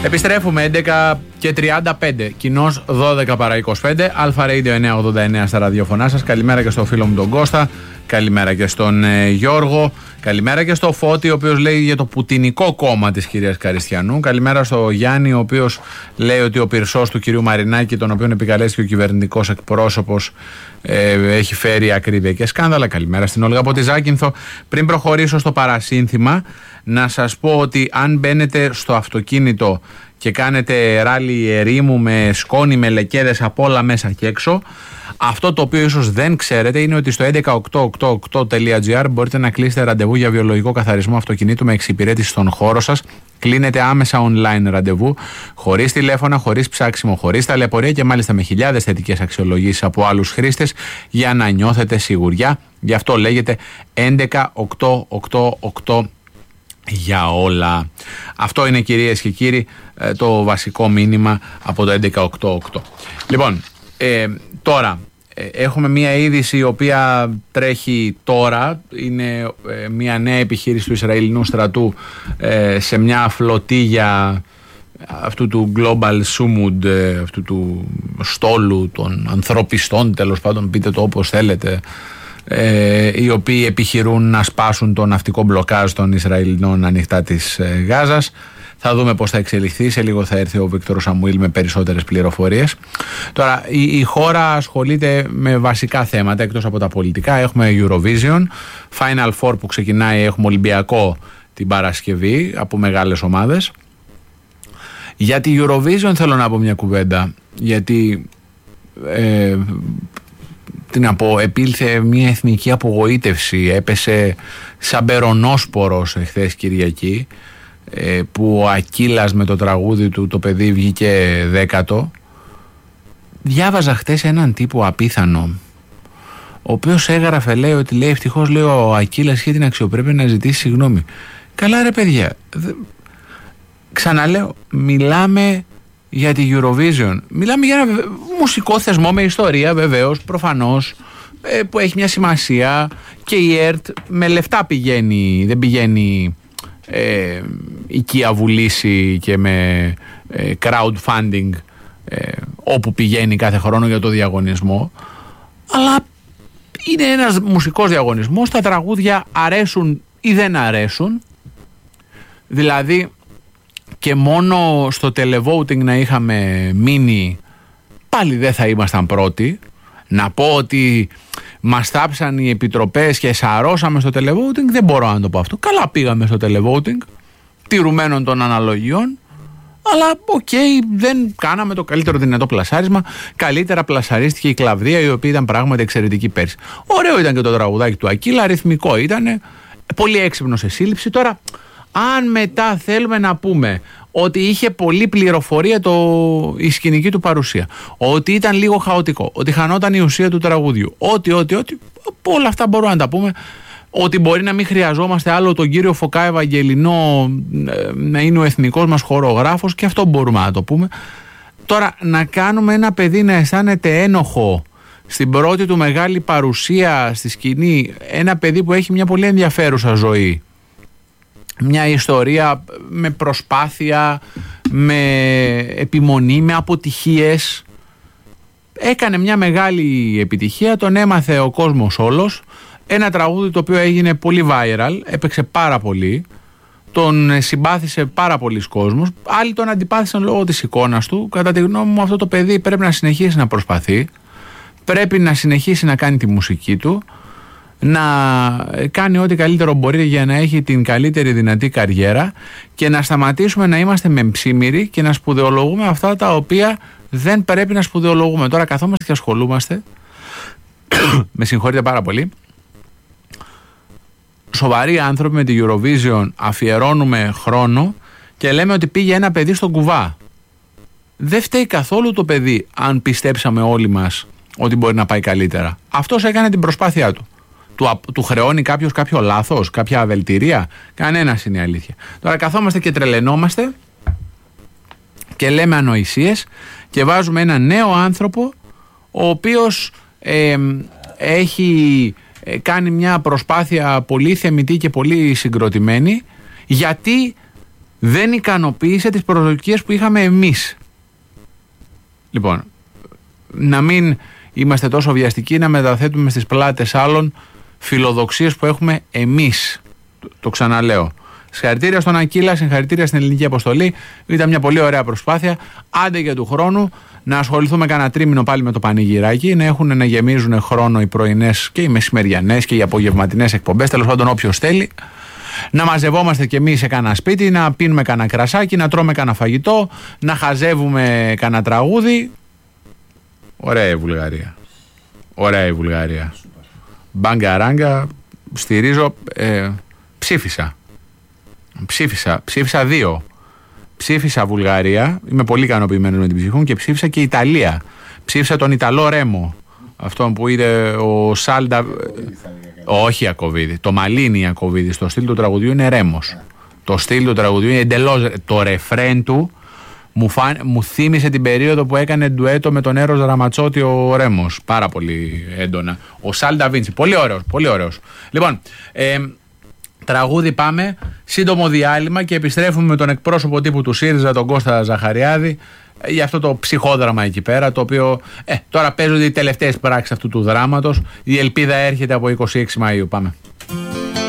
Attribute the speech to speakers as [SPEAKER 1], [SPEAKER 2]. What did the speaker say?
[SPEAKER 1] Επιστρέφουμε 11:35, κοινώς 12 παρά 25, Αλφα Radio 989 στα ραδιοφωνά σας. Καλημέρα και στο φίλο μου τον Κώστα, καλημέρα και στον Γιώργο, καλημέρα και στο Φώτη, ο οποίος λέει για το πουτινικό κόμμα της κυρίας Καριστιανού. Καλημέρα στο Γιάννη, ο οποίος λέει ότι ο πυρσός του κυρίου Μαρινάκη, τον οποίον επικαλέστηκε ο κυβερνητικός εκπρόσωπος, έχει φέρει ακρίβεια και σκάνδαλα. Καλημέρα στην Όλγα από τη Ζάκυνθο. Πριν προχωρήσω στο παρασύνθημα, να σας πω ότι αν μπαίνετε στο αυτοκίνητο και κάνετε ράλι ερήμου με σκόνη, με λεκέδες από όλα μέσα και έξω, αυτό το οποίο ίσως δεν ξέρετε είναι ότι στο 11888.gr μπορείτε να κλείσετε ραντεβού για βιολογικό καθαρισμό αυτοκινήτου με εξυπηρέτηση στον χώρο σας. Κλείνετε άμεσα online ραντεβού, χωρίς τηλέφωνα, χωρίς ψάξιμο, χωρίς ταλαιπωρία και μάλιστα με χιλιάδες θετικές αξιολογήσεις από άλλους χρήστες για να νιώθετε σιγουριά. Γι' αυτό λέγεται 11888 για όλα. Αυτό είναι, κυρίες και κύριοι, το βασικό μήνυμα από το 11888. Λοιπόν, τώρα έχουμε μια είδηση η οποία τρέχει τώρα. Είναι μια νέα επιχείρηση του Ισραηλινού στρατού σε μια φλωτίγια αυτού του Global Sumud, αυτού του στόλου των ανθρωπιστών, τέλος πάντων, πείτε το όπως θέλετε, οι οποίοι επιχειρούν να σπάσουν το ναυτικό μπλοκάζ των Ισραηλινών ανοιχτά της Γάζας. Θα δούμε πώς θα εξελιχθεί. Σε λίγο θα έρθει ο Βίκτορ Σαμουήλ με περισσότερες πληροφορίες. Τώρα, η χώρα ασχολείται με βασικά θέματα εκτός από τα πολιτικά. Έχουμε Eurovision, Final Four που ξεκινάει, έχουμε Ολυμπιακό την Παρασκευή από μεγάλες ομάδες. Για τη Eurovision θέλω να πω μια κουβέντα, γιατί τι να πω, επήλθε μια εθνική απογοήτευση, έπεσε σαν μπερονόσπορος εχθές Κυριακή, που ο Ακύλας με το τραγούδι του το παιδί βγήκε 10ο. Διάβαζα χτες έναν τύπο απίθανο, ο οποίος έγραφε, λέει, ότι λέει ευτυχώς, λέει, ο Ακύλας είχε την αξιοπρέπεια να ζητήσει συγγνώμη. Καλά ρε παιδιά, ξαναλέω, μιλάμε για τη Eurovision, μιλάμε για ένα μουσικό θεσμό με ιστορία, βεβαίως, προφανώς, που έχει μια σημασία, και η ΕΡΤ με λεφτά πηγαίνει, δεν πηγαίνει οικία βουλήσει και με crowdfunding όπου πηγαίνει κάθε χρόνο για το διαγωνισμό, αλλά είναι ένας μουσικός διαγωνισμός. Τα τραγούδια αρέσουν ή δεν αρέσουν, δηλαδή και μόνο στο televoting να είχαμε μείνει πάλι δεν θα ήμασταν πρώτοι. Να πω ότι μας θάψαν οι επιτροπές και σαρώσαμε στο televoting, δεν μπορώ να το πω αυτό. Καλά πήγαμε στο televoting, τηρουμένων των αναλογιών, αλλά δεν κάναμε το καλύτερο δυνατό πλασάρισμα. Καλύτερα πλασαρίστηκε η Κλαβδία, η οποία ήταν πράγματι εξαιρετική πέρσι. Ωραίο ήταν και το τραγουδάκι του Ακύλα, αριθμικό ήταν, πολύ έξυπνο σε σύλληψη. Τώρα, αν μετά θέλουμε να πούμε ότι είχε πολλή πληροφορία η σκηνική του παρουσία, ότι ήταν λίγο χαοτικό, ότι χανόταν η ουσία του τραγουδιού, ότι όλα αυτά μπορούμε να τα πούμε, ότι μπορεί να μην χρειαζόμαστε άλλο τον κύριο Φωκά Ευαγγελινό να είναι ο εθνικός μας χορογράφος, και αυτό μπορούμε να το πούμε. Τώρα, να κάνουμε ένα παιδί να αισθάνεται ένοχο στην πρώτη του μεγάλη παρουσία στη σκηνή, ένα παιδί που έχει μια πολύ ενδιαφέρουσα ζωή, μια ιστορία με προσπάθεια, με επιμονή, με αποτυχίες, έκανε μια μεγάλη επιτυχία, τον έμαθε ο κόσμος όλος, ένα τραγούδι το οποίο έγινε πολύ viral, έπαιξε πάρα πολύ, τον συμπάθησε πάρα πολλοί κόσμος, άλλοι τον αντιπάθησαν λόγω της εικόνας του. Κατά τη γνώμη μου, αυτό το παιδί πρέπει να συνεχίσει να προσπαθεί, πρέπει να συνεχίσει να κάνει τη μουσική του, να κάνει ό,τι καλύτερο μπορεί για να έχει την καλύτερη δυνατή καριέρα, και να σταματήσουμε να είμαστε μεμψίμηροι και να σπουδαιολογούμε αυτά τα οποία δεν πρέπει να σπουδαιολογούμε. Τώρα καθόμαστε και ασχολούμαστε με συγχωρείτε πάρα πολύ, σοβαροί άνθρωποι, με τη Eurovision, αφιερώνουμε χρόνο και λέμε ότι πήγε ένα παιδί στον κουβά. Δεν φταίει καθόλου το παιδί αν πιστέψαμε όλοι μας ότι μπορεί να πάει καλύτερα. Αυτός έκανε την προσπάθειά του. Του χρεώνει κάποιος κάποιο λάθος, κάποια αβελτηρία? Κανένας είναι η αλήθεια. Τώρα καθόμαστε και τρελαινόμαστε και λέμε ανοησίες και βάζουμε έναν νέο άνθρωπο, ο οποίος έχει κάνει μια προσπάθεια πολύ θεμιτή και πολύ συγκροτημένη, γιατί δεν ικανοποίησε τις προσδοκίες που είχαμε εμείς. Λοιπόν, να μην είμαστε τόσο βιαστικοί να μεταθέτουμε στις πλάτες άλλων φιλοδοξίες που έχουμε εμείς. Το ξαναλέω. Συγχαρητήρια στον Ακύλα, συγχαρητήρια στην Ελληνική Αποστολή. Ήταν μια πολύ ωραία προσπάθεια. Άντε για του χρόνου να ασχοληθούμε κανένα τρίμηνο πάλι με το πανηγυράκι, να γεμίζουν χρόνο οι πρωινές και οι μεσημεριανές και οι απογευματινές εκπομπές. Τέλος πάντων, όποιος θέλει. Να μαζευόμαστε κι εμείς σε κανένα σπίτι, να πίνουμε κανένα κρασάκι, να τρώμε κανένα φαγητό, να χαζεύουμε κανένα τραγούδι. Ωραία η Βουλγαρία. Ωραία η Βουλγαρία. Μπάγκα ράγκα, στηρίζω. Ψήφισα 2. Ψήφισα Βουλγαρία, είμαι πολύ ικανοποιημένος με την ψήφο μου, και ψήφισα και Ιταλία. Ψήφισα τον Ιταλό Ρέμο, αυτόν που είναι ο Σάλντα. Όχι Ιακωβίδη, το Μαλίνι Ιακωβίδη. Στο στυλ του τραγουδιού είναι Ρέμος. Το στυλ του τραγουδιού είναι εντελώς. Το ρεφρέν του μου θύμισε την περίοδο που έκανε ντουέτο με τον Έρος Ραματσότη ο Ρέμος. Πάρα πολύ έντονα. Ο Σάλντα Βίντσι. Πολύ ωραίος, πολύ ωραίος. Λοιπόν, τραγούδι πάμε, σύντομο διάλειμμα και επιστρέφουμε με τον εκπρόσωπο τύπου του ΣΥΡΙΖΑ, τον Κώστα Ζαχαριάδη, για αυτό το ψυχόδραμα εκεί πέρα, το οποίο τώρα παίζονται οι τελευταίες πράξεις αυτού του δράματος. Η ελπίδα έρχεται από 26 Μαΐου. Πάμε.